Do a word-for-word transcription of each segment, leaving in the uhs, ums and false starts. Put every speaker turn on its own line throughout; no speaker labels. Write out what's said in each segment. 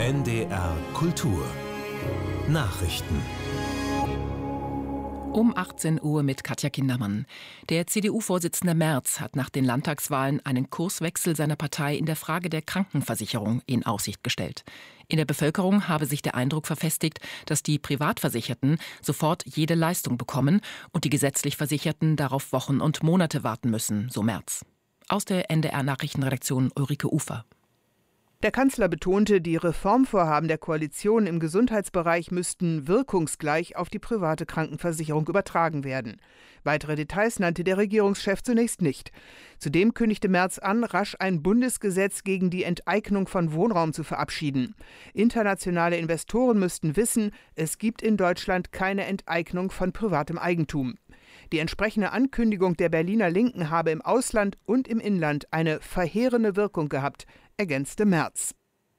N D R Kultur Nachrichten.
Um achtzehn Uhr mit Katja Kindermann. Der C D U-Vorsitzende Merz hat nach den Landtagswahlen einen Kurswechsel seiner Partei in der Frage der Krankenversicherung in Aussicht gestellt. In der Bevölkerung habe sich der Eindruck verfestigt, dass die Privatversicherten sofort jede Leistung bekommen und die gesetzlich Versicherten darauf Wochen und Monate warten müssen, so Merz. Aus der N D R-Nachrichtenredaktion Ulrike Ufer.
Der Kanzler betonte, die Reformvorhaben der Koalition im Gesundheitsbereich müssten wirkungsgleich auf die private Krankenversicherung übertragen werden. Weitere Details nannte der Regierungschef zunächst nicht. Zudem kündigte Merz an, rasch ein Bundesgesetz gegen die Enteignung von Wohnraum zu verabschieden. Internationale Investoren müssten wissen, es gibt in Deutschland keine Enteignung von privatem Eigentum. Die entsprechende Ankündigung der Berliner Linken habe im Ausland und im Inland eine verheerende Wirkung gehabt, ergänzte Merz.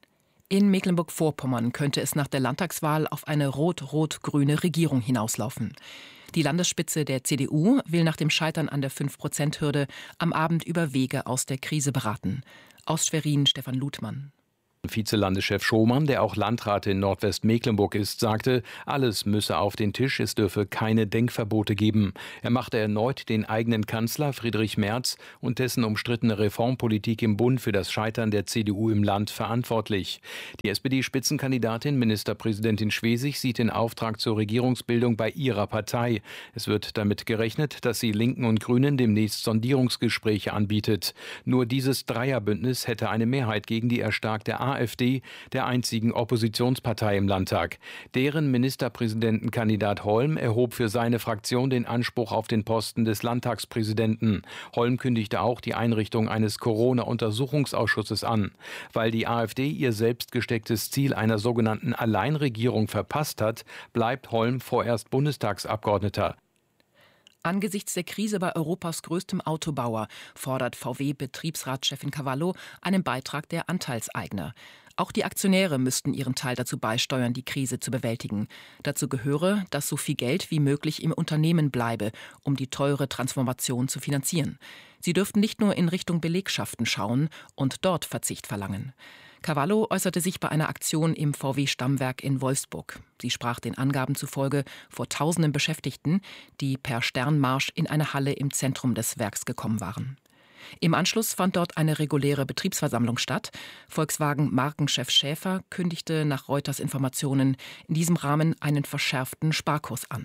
In Mecklenburg-Vorpommern könnte es nach der Landtagswahl auf eine rot-rot-grüne Regierung hinauslaufen. Die Landesspitze der C D U will nach dem Scheitern an der fünf Prozent Hürde am Abend über Wege aus der Krise beraten. Aus Schwerin Stefan Ludmann.
Vizelandeschef Schomann, der auch Landrat in Nordwestmecklenburg ist, sagte, alles müsse auf den Tisch, es dürfe keine Denkverbote geben. Er machte erneut den eigenen Kanzler Friedrich Merz und dessen umstrittene Reformpolitik im Bund für das Scheitern der C D U im Land verantwortlich. Die S P D-Spitzenkandidatin Ministerpräsidentin Schwesig sieht den Auftrag zur Regierungsbildung bei ihrer Partei. Es wird damit gerechnet, dass sie Linken und Grünen demnächst Sondierungsgespräche anbietet. Nur dieses Dreierbündnis hätte eine Mehrheit gegen die erstarkte AfD, der einzigen Oppositionspartei im Landtag. Deren Ministerpräsidentenkandidat Holm erhob für seine Fraktion den Anspruch auf den Posten des Landtagspräsidenten. Holm kündigte auch die Einrichtung eines Corona-Untersuchungsausschusses an. Weil die AfD ihr selbst gestecktes Ziel einer sogenannten Alleinregierung verpasst hat, bleibt Holm vorerst Bundestagsabgeordneter.
Angesichts der Krise bei Europas größtem Autobauer fordert V W-Betriebsratschefin Cavallo einen Beitrag der Anteilseigner. Auch die Aktionäre müssten ihren Teil dazu beisteuern, die Krise zu bewältigen. Dazu gehöre, dass so viel Geld wie möglich im Unternehmen bleibe, um die teure Transformation zu finanzieren. Sie dürften nicht nur in Richtung Belegschaften schauen und dort Verzicht verlangen. Cavallo äußerte sich bei einer Aktion im V W-Stammwerk in Wolfsburg. Sie sprach den Angaben zufolge vor tausenden Beschäftigten, die per Sternmarsch in eine Halle im Zentrum des Werks gekommen waren. Im Anschluss fand dort eine reguläre Betriebsversammlung statt. Volkswagen-Markenchef Schäfer kündigte nach Reuters Informationen in diesem Rahmen einen verschärften Sparkurs an.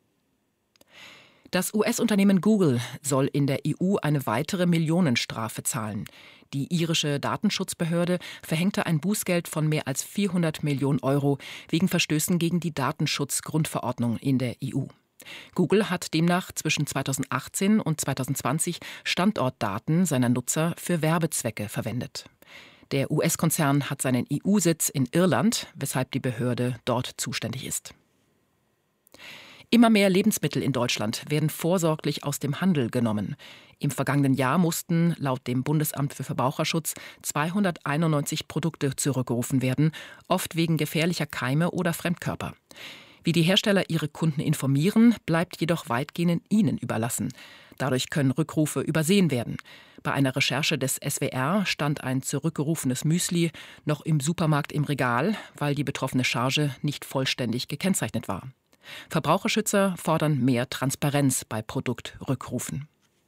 Das U S-Unternehmen Google soll in der E U eine weitere Millionenstrafe zahlen. Die irische Datenschutzbehörde verhängte ein Bußgeld von mehr als vierhundert Millionen Euro wegen Verstößen gegen die Datenschutzgrundverordnung in der E U. Google hat demnach zwischen zweitausendachtzehn und zweitausendzwanzig Standortdaten seiner Nutzer für Werbezwecke verwendet. Der U S-Konzern hat seinen E U-Sitz in Irland, weshalb die Behörde dort zuständig ist. Immer mehr Lebensmittel in Deutschland werden vorsorglich aus dem Handel genommen. Im vergangenen Jahr mussten laut dem Bundesamt für Verbraucherschutz zweihunderteinundneunzig Produkte zurückgerufen werden, oft wegen gefährlicher Keime oder Fremdkörper. Wie die Hersteller ihre Kunden informieren, bleibt jedoch weitgehend ihnen überlassen. Dadurch können Rückrufe übersehen werden. Bei einer Recherche des S W R stand ein zurückgerufenes Müsli noch im Supermarkt im Regal, weil die betroffene Charge nicht vollständig gekennzeichnet war. Verbraucherschützer fordern mehr Transparenz bei Produktrückrufen.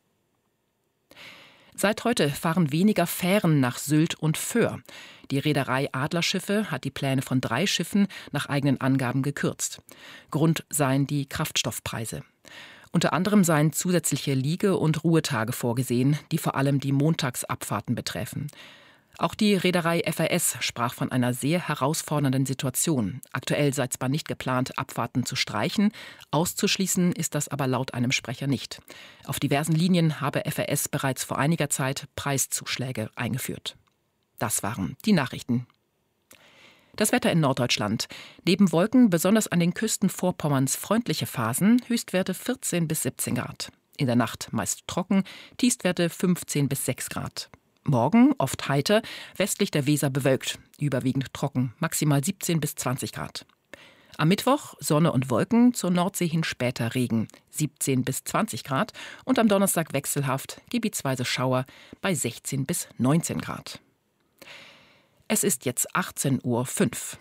Seit heute fahren weniger Fähren nach Sylt und Föhr. Die Reederei Adlerschiffe hat die Pläne von drei Schiffen nach eigenen Angaben gekürzt. Grund seien die Kraftstoffpreise. Unter anderem seien zusätzliche Liege- und Ruhetage vorgesehen, die vor allem die Montagsabfahrten betreffen. Auch die Reederei F A S sprach von einer sehr herausfordernden Situation. Aktuell sei zwar nicht geplant, Abfahrten zu streichen, auszuschließen ist das aber laut einem Sprecher nicht. Auf diversen Linien habe F A S bereits vor einiger Zeit Preiszuschläge eingeführt. Das waren die Nachrichten. Das Wetter in Norddeutschland. Neben Wolken besonders an den Küsten Vorpommerns freundliche Phasen, Höchstwerte vierzehn bis siebzehn Grad. In der Nacht meist trocken, Tiefstwerte fünfzehn bis sechs Grad. Morgen oft heiter, westlich der Weser bewölkt, überwiegend trocken, maximal siebzehn bis zwanzig Grad. Am Mittwoch Sonne und Wolken, zur Nordsee hin später Regen, siebzehn bis zwanzig Grad und am Donnerstag wechselhaft, gebietsweise Schauer bei sechzehn bis neunzehn Grad. Es ist jetzt achtzehn Uhr fünf.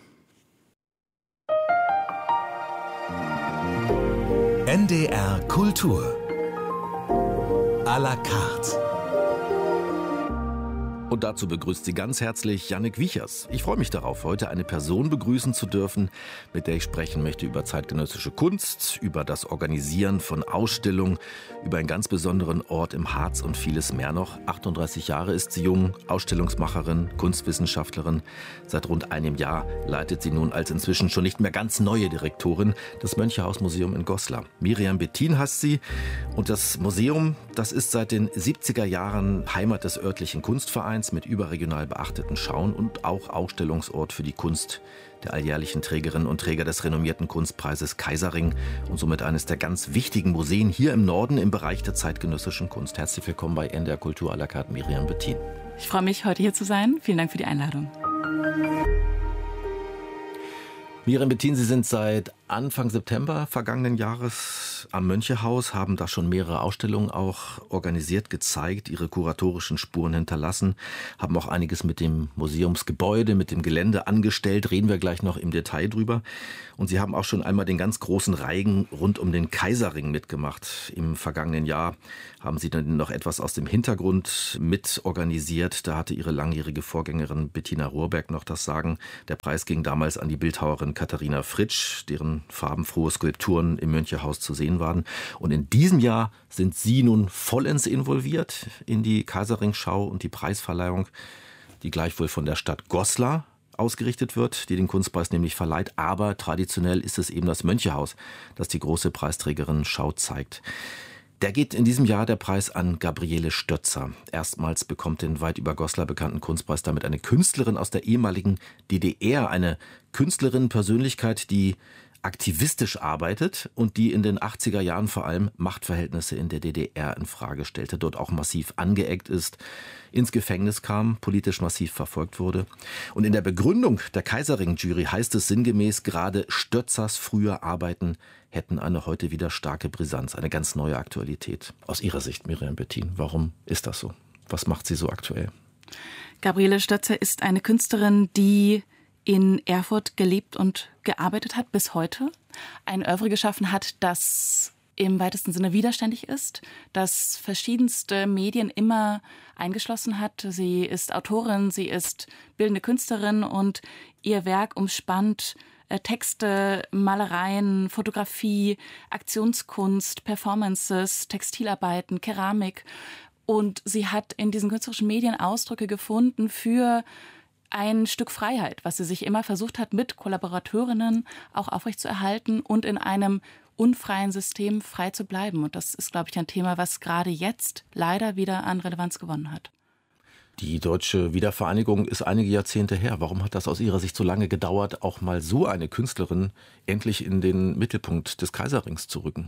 N D R Kultur à la carte.
Und dazu begrüßt Sie ganz herzlich Jannik Wiechers. Ich freue mich darauf, heute eine Person begrüßen zu dürfen, mit der ich sprechen möchte über zeitgenössische Kunst, über das Organisieren von Ausstellungen, über einen ganz besonderen Ort im Harz und vieles mehr noch. achtunddreißig Jahre ist sie jung, Ausstellungsmacherin, Kunstwissenschaftlerin. Seit rund einem Jahr leitet sie nun als inzwischen schon nicht mehr ganz neue Direktorin das Mönchehaus-Museum in Goslar. Miriam Bettin heißt sie. Und das Museum, das ist seit den siebziger Jahren Heimat des örtlichen Kunstvereins mit überregional beachteten Schauen und auch Ausstellungsort für die Kunst der alljährlichen Trägerinnen und Träger des renommierten Kunstpreises Kaisering und somit eines der ganz wichtigen Museen hier im Norden im Bereich der zeitgenössischen Kunst. Herzlich willkommen bei N D R Kultur à la carte, Miriam Bettin.
Ich freue mich, heute hier zu sein. Vielen Dank für die Einladung.
Miriam Bettin, Sie sind seit Anfang September vergangenen Jahres am Mönchehaus, haben da schon mehrere Ausstellungen auch organisiert, gezeigt, Ihre kuratorischen Spuren hinterlassen, haben auch einiges mit dem Museumsgebäude, mit dem Gelände angestellt, reden wir gleich noch im Detail drüber. Und Sie haben auch schon einmal den ganz großen Reigen rund um den Kaiserring mitgemacht. Im vergangenen Jahr haben Sie dann noch etwas aus dem Hintergrund mit organisiert. Da hatte Ihre langjährige Vorgängerin Bettina Rohrberg noch das Sagen. Der Preis ging damals an die Bildhauerin Katharina Fritsch, deren farbenfrohe Skulpturen im Mönchehaus zu sehen waren. Und in diesem Jahr sind Sie nun vollends involviert in die Kaiserring-Schau und die Preisverleihung, die gleichwohl von der Stadt Goslar ausgerichtet wird, die den Kunstpreis nämlich verleiht. Aber traditionell ist es eben das Mönchehaus, das die große Preisträgerinnen-Schau zeigt. Der geht in diesem Jahr der Preis an Gabriele Stötzer. Erstmals bekommt den weit über Goslar bekannten Kunstpreis damit eine Künstlerin aus der ehemaligen D D R, eine Künstlerinnen-Persönlichkeit, die aktivistisch arbeitet und die in den achtziger Jahren vor allem Machtverhältnisse in der D D R in Frage stellte, dort auch massiv angeeckt ist, ins Gefängnis kam, politisch massiv verfolgt wurde. Und in der Begründung der Kaiserring-Jury heißt es sinngemäß, gerade Stötzers frühe Arbeiten hätten eine heute wieder starke Brisanz, eine ganz neue Aktualität. Aus Ihrer Sicht, Miriam Bettin, warum ist das so? Was macht sie so aktuell?
Gabriele Stötzer ist eine Künstlerin, die in Erfurt gelebt und gearbeitet hat bis heute. Ein Oeuvre geschaffen hat, das im weitesten Sinne widerständig ist, das verschiedenste Medien immer eingeschlossen hat. Sie ist Autorin, sie ist bildende Künstlerin und ihr Werk umspannt Texte, Malereien, Fotografie, Aktionskunst, Performances, Textilarbeiten, Keramik. Und sie hat in diesen künstlerischen Medien Ausdrücke gefunden für ein Stück Freiheit, was sie sich immer versucht hat, mit Kollaborateurinnen auch aufrechtzuerhalten und in einem unfreien System frei zu bleiben. Und das ist, glaube ich, ein Thema, was gerade jetzt leider wieder an Relevanz gewonnen hat.
Die deutsche Wiedervereinigung ist einige Jahrzehnte her. Warum hat das aus Ihrer Sicht so lange gedauert, auch mal so eine Künstlerin endlich in den Mittelpunkt des Kaiserrings zu rücken?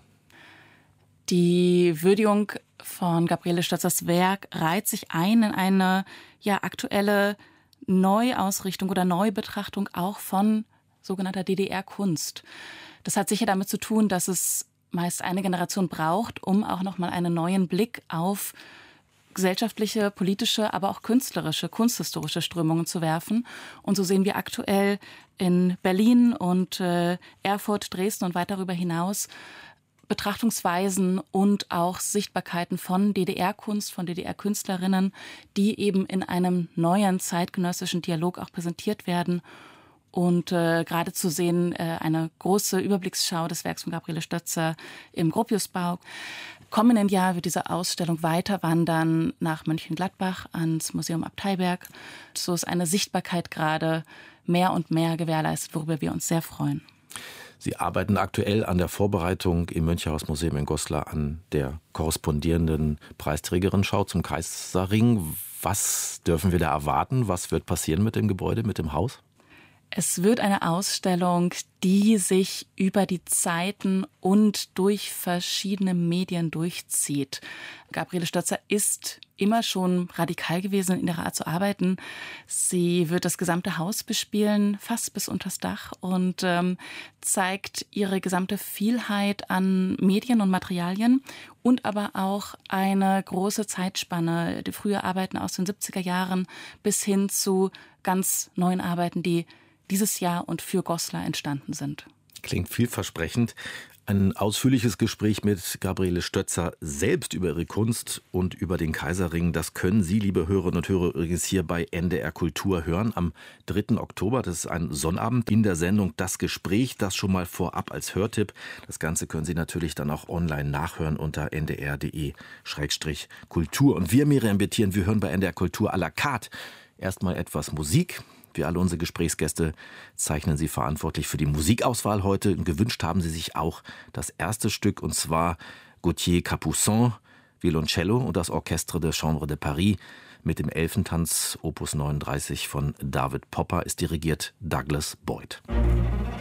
Die Würdigung von Gabriele Stötzers Werk reiht sich ein in eine ja, aktuelle Neuausrichtung oder Neubetrachtung auch von sogenannter D D R-Kunst. Das hat sicher damit zu tun, dass es meist eine Generation braucht, um auch nochmal einen neuen Blick auf gesellschaftliche, politische, aber auch künstlerische, kunsthistorische Strömungen zu werfen. Und so sehen wir aktuell in Berlin und äh, Erfurt, Dresden und weit darüber hinaus Betrachtungsweisen und auch Sichtbarkeiten von D D R-Kunst, von D D R-Künstlerinnen, die eben in einem neuen zeitgenössischen Dialog auch präsentiert werden. Und äh, gerade zu sehen, äh, eine große Überblicksschau des Werks von Gabriele Stötzer im Gropiusbau. Kommenden Jahr wird diese Ausstellung weiter wandern nach Mönchengladbach ans Museum Abteiberg. So ist eine Sichtbarkeit gerade mehr und mehr gewährleistet, worüber wir uns sehr freuen.
Sie arbeiten aktuell an der Vorbereitung im Mönchehaus-Museum in Goslar an der korrespondierenden Preisträgerin-Schau zum Kaiserring. Was dürfen wir da erwarten? Was wird passieren mit dem Gebäude, mit dem Haus?
Es wird eine Ausstellung, die sich über die Zeiten und durch verschiedene Medien durchzieht. Gabriele Stötzer ist immer schon radikal gewesen in ihrer Art zu arbeiten. Sie wird das gesamte Haus bespielen, fast bis unters Dach, und ähm, zeigt ihre gesamte Vielheit an Medien und Materialien und aber auch eine große Zeitspanne, die frühe Arbeiten aus den siebziger Jahren bis hin zu ganz neuen Arbeiten, die dieses Jahr und für Goslar entstanden sind.
Klingt vielversprechend. Ein ausführliches Gespräch mit Gabriele Stötzer selbst über ihre Kunst und über den Kaiserring, das können Sie, liebe Hörerinnen und Hörer, übrigens hier bei N D R Kultur hören am dritten Oktober. Das ist ein Sonnabend in der Sendung Das Gespräch, das schon mal vorab als Hörtipp. Das Ganze können Sie natürlich dann auch online nachhören unter n d r punkt d e Schrägstrich Kultur. Und wir, Miriam Bethien, wir hören bei N D R Kultur à la carte erstmal etwas Musik. Wie alle unsere Gesprächsgäste zeichnen Sie verantwortlich für die Musikauswahl heute. Und gewünscht haben Sie sich auch das erste Stück, und zwar Gauthier Capuçon, Violoncello und das Orchestre de Chambre de Paris mit dem Elfentanz Opus neununddreißig von David Popper, ist dirigiert Douglas Boyd.